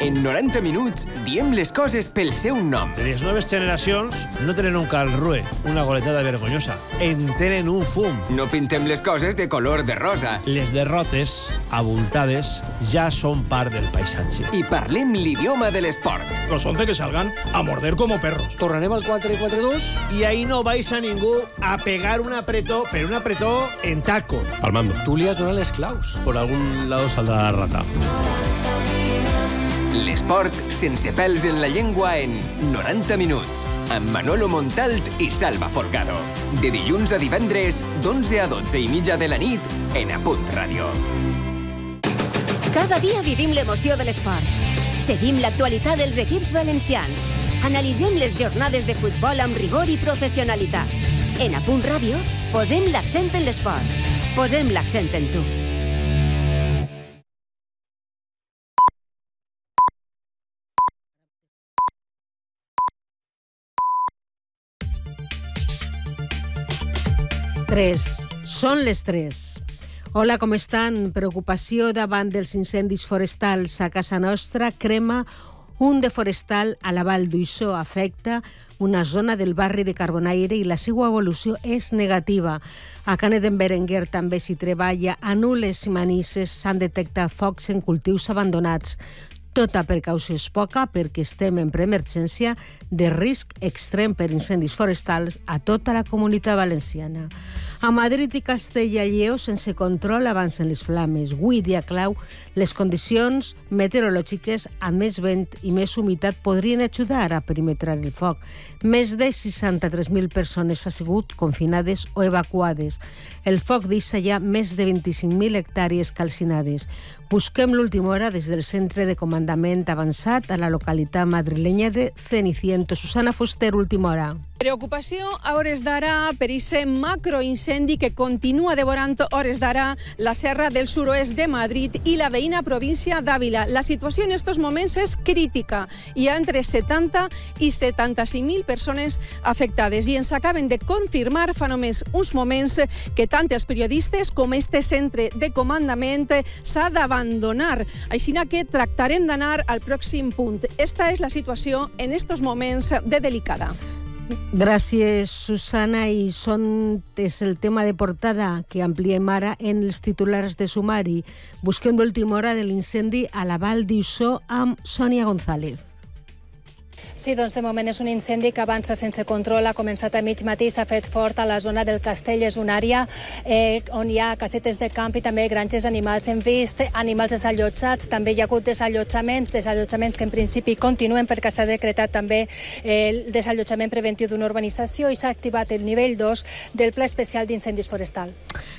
En 90 minuts diem les coses pel seu nom. Les noves generacions no tenen un calrue, una goletada vergonyosa. En tenen un fum. No pintem les coses de color de rosa. Les derrotes, abultades, ja són part del paisatge. I parlem l'idioma de l'esport. Los 11 que salgan a morder como perros. Tornarem al 4-4-2. I ahí no vais a ningú a pegar un apretó, pero un apretó en tacos. Palmando. Tu li has donat les claus. Por algún lado saldrá la rata. L'esport sense pèls en la llengua en 90 minuts, amb Manolo Montalt i Salva Folgado. De dilluns a divendres, d'11 a 12 i mitja de la nit, en Apunt Ràdio. Cada dia vivim l'emoció de l'esport. Seguim l'actualitat dels equips valencians. Analitzem les jornades de futbol amb rigor i professionalitat. En Apunt Ràdio, posem l'accent en l'esport. Posem l'accent en tu. Són les 3. Hola, com estan? Preocupació davant dels incendis forestals a casa nostra. Crema un de forestal a la Vall d'Uixó. Afecta una zona del barri de Carbonaire i la seva evolució és negativa. A Canet d'en Berenguer també s'hi treballa. A Nules i Manises s'han detectat focs en cultius abandonats. Tota precaució és poca perquè estem en preemergència de risc extrem per incendis forestals a tota la comunitat valenciana. A Madrid i Castella i Lleó sense control avancen les flames. Avui, dia clau, les condicions meteorològiques amb més vent i més humitat podrien ajudar a perimetrar el foc. Més de 63.000 persones han sigut confinades o evacuades. El foc deixa ja més de 25.000 hectàrees calcinades. Busquem l'última hora des del centre de comandament avançat a la localitat madrilenya de Ceniciento. Susana Fuster, última hora. Preocupació a hores d'ara per aquest macroincendi que continua devorant hores d'ara la serra del suroest de Madrid i la veïna província d'Àvila. La situació en estos moments és crítica. Hi ha entre 70 i 75.000 persones afectades i ens acaben de confirmar fa només uns moments que tant els periodistes com este centre de comandament s'ha d'abandonar. Així que tractarem d'anar al pròxim punt. Esta és la situació en estos moments de delicada. Gràcies, Susana. I és el tema de portada que ampliem ara en els titulars de sumari. Busquem l'última hora de l'incendi a la Vall d'Uixó amb Sònia González. Sí, doncs de moment és un incendi que avança sense control. Ha començat a mig matí, s'ha fet fort a la zona del Castell. És una àrea on hi ha casetes de camp i també granges d'animals. Hem vist animals desallotjats, també hi ha hagut desallotjaments que en principi continuen perquè s'ha decretat també el desallotjament preventiu d'una urbanització i s'ha activat el nivell 2 del Pla Especial d'Incendis Forestal.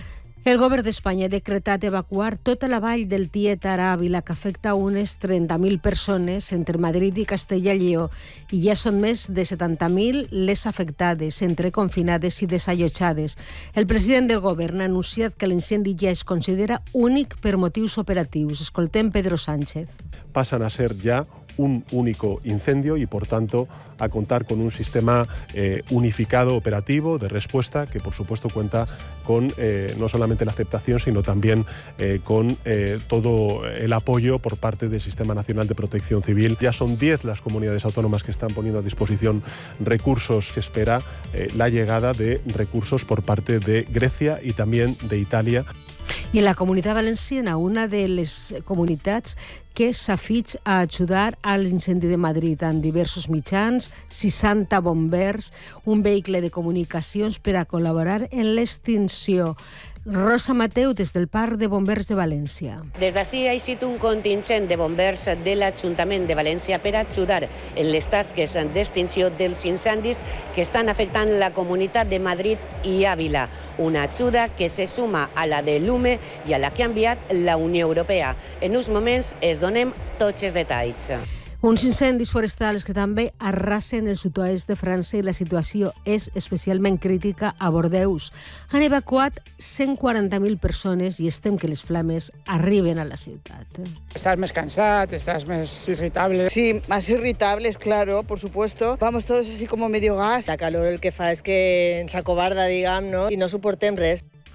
El govern d'Espanya ha decretat evacuar tota la vall del Tieta a Àvila, que afecta unes 30.000 persones entre Madrid i Castella i Lleó, i ja són més de 70.000 les afectades, entre confinades i desallotjades. El president del govern ha anunciat que l'incendi ja es considera únic per motius operatius. Escoltem Pedro Sánchez. Pasan a ser ya un único incendio y, por tanto, a contar con un sistema unificado operativo de respuesta que, por supuesto, cuenta con no solamente la aceptación, sino también con todo el apoyo por parte del Sistema Nacional de Protección Civil. Ya son 10 las comunidades autónomas que están poniendo a disposición recursos. Se espera la llegada de recursos por parte de Grecia y también de Italia. I en la Comunitat Valenciana, una de les comunitats que s'afig a ajudar a l'incendi de Madrid amb diversos mitjans, 60 bombers, un vehicle de comunicacions per a col·laborar en l'extinció. Rosa Mateu, des del Parc de Bombers de València. Des d'ací ha eixit un contingent de bombers de l'Ajuntament de València per ajudar en les tasques d'extinció dels incendis que estan afectant la Comunitat de Madrid i Àvila. Una ajuda que se suma a la de l'UME i a la que ha enviat la Unió Europea. En uns moments es donem tots els detalls. Uns incendis forestals que també arrasen el sud-oest de França i la situació és especialment crítica a Bordeus. Han evacuat 140.000 persones i estem que les flames arriben a la ciutat. Estás más cansado, estás más irritable. Sí, más irritables, claro, por supuesto. Vamos todos así como medio gas. La calor el que fa és que ens acobarda, diguem, no? I no suportem res.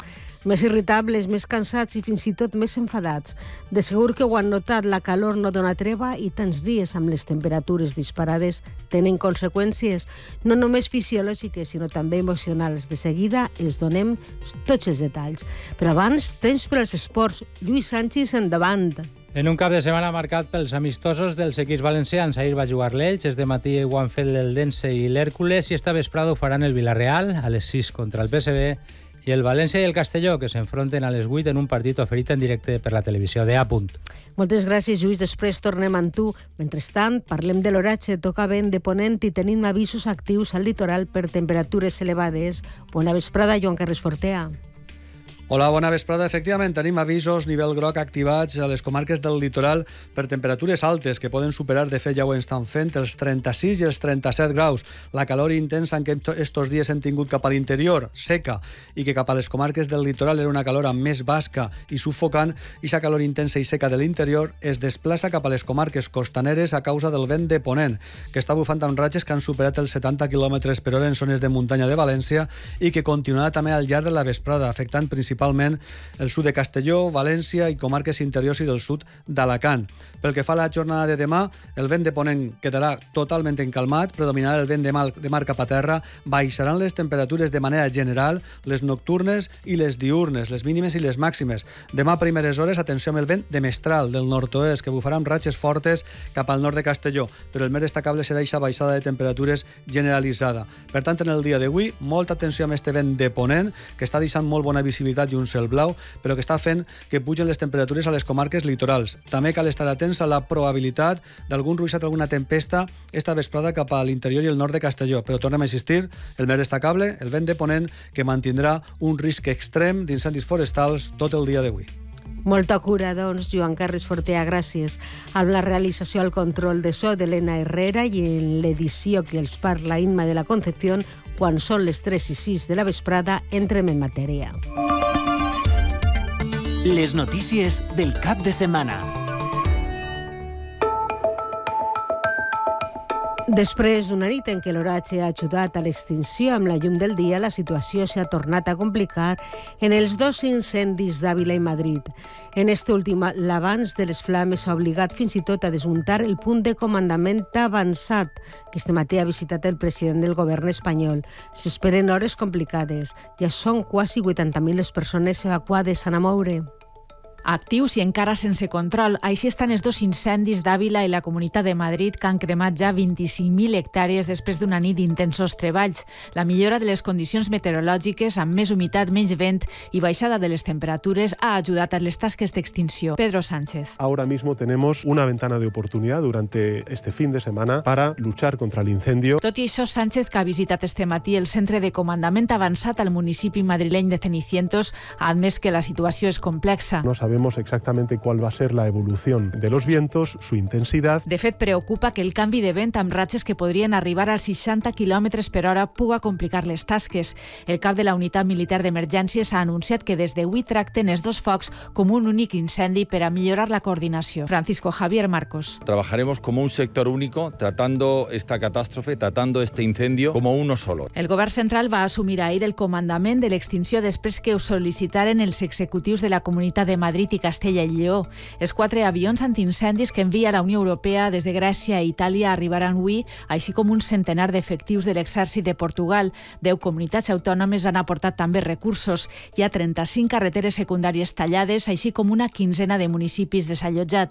més irritables, més cansats i fins i tot més enfadats. De segur que ho han notat, la calor no dona treva i tants dies amb les temperatures disparades tenen conseqüències no només fisiològiques, sinó també emocionals. De seguida els donem tots els detalls. Però abans, temps per als esports. Lluís Sánchez, endavant. En un cap de setmana marcat pels amistosos dels equips valencians. Ahir va jugar l'Elx, este matí ho han fet l'Eldense i l'Hèrcules i esta vesprada ho faran el Villarreal a les 6 contra el PSV i el València i el Castelló, que s'enfronten a les 8 en un partit oferit en directe per la televisió de A. Moltes gràcies, Lluís. Després tornem amb tu. Mentrestant, parlem de l'oratge. Toca vent de ponent i tenim avisos actius al litoral per temperatures elevades. Bona vesprada, Joan Carles Fortea. Hola, bona vesprada. Efectivament, tenim avisos nivell groc activats a les comarques del litoral per temperatures altes que poden superar, de fet ja ho estan fent, els 36 i els 37 graus. La calor intensa en què estos dies hem tingut cap a l'interior, seca, i que cap a les comarques del litoral era una calor més basca i sufocant, i sa calor intensa i seca de l'interior es desplaça cap a les comarques costaneres a causa del vent de ponent, que està bufant amb ratxes que han superat els 70 km per hora en zones de muntanya de València i que continuarà també al llarg de la vesprada, afectant principalment el sud de Castelló, València i comarques interiors i del sud d'Alacant. Pel que fa a la jornada de demà, el vent de ponent quedarà totalment encalmat, predominarà el vent de mar cap a terra, baixaran les temperatures de manera general, les nocturnes i les diurnes, les mínimes i les màximes. Demà a primeres hores, atenció amb el vent de mestral del nord-oest, que bufarà amb ratxes fortes cap al nord de Castelló, però el més destacable serà aquesta baixada de temperatures generalitzada. Per tant, en el dia d'avui, molta atenció amb este vent de ponent, que està deixant molt bona visibilitat i un cel blau, però que està fent que pugen les temperatures a les comarques litorals. També cal estar atents a la probabilitat d'algun ruixat, alguna tempesta esta vesprada cap a l'interior i el nord de Castelló. Però tornem a insistir, el més destacable, el vent de ponent, que mantindrà un risc extrem d'incendis forestals tot el dia d'avui. Molta cura, doncs, Joan Carles Fortea, gràcies. Amb la realització al control de so d'Helena Herrera i en l'edició que els parla Inma de la Concepción, quan són les 3 i 6 de la vesprada, entrem en matèria. Les notícies del cap de setmana. Després d'una nit en què l'oratge ha ajudat a l'extinció amb la llum del dia, la situació s'ha tornat a complicar en els 2 incendis d'Àvila i Madrid. En este últim, l'avanç de les flames ha obligat fins i tot a desmuntar el punt de comandament avançat que este matí ha visitat el president del govern espanyol. S'esperen hores complicades. Ja són quasi 80.000 les persones evacuades a moure. Actius i encara sense control. Així estan els 2 incendis d'Àvila i la Comunitat de Madrid, que han cremat ja 25.000 hectàrees després d'una nit d'intensos treballs. La millora de les condicions meteorològiques, amb més humitat, menys vent i baixada de les temperatures, ha ajudat a les tasques d'extinció. Pedro Sánchez. Ahora mismo tenemos una ventana de oportunidad durante este fin de semana para luchar contra el incendio. Tot i això, Sánchez, que ha visitat este matí el centre de comandament avançat al municipi madrileny de Cenicientos, ha admès que la situació és complexa. No sabemos exactamente cuál va a ser la evolución de los vientos, su intensidad. De fet, preocupa que el canvi de vent amb ratxes que podrien arribar als 60 km per hora puga complicar les tasques. El cap de la Unitat Militar d'Emergències ha anunciat que des d'avui tracten els 2 focs com un únic incendi per a millorar la coordinació. Francisco Javier Marcos. Trabajaremos como un sector único, tratando esta catástrofe, tratando este incendio como uno solo. El govern central va assumir ahir el comandament de l'extinció després que ho sol·licitaren els executius de la Comunitat de Madrid i Castella i Lleó. Els 4 avions antiincendis que envia la Unió Europea des de Grècia i Itàlia arribaran avui, així com un centenar d'efectius de l'exèrcit de Portugal. 10 comunitats autònomes han aportat també recursos. Hi ha 35 carreteres secundàries tallades, així com una quinzena de municipis desallotjats.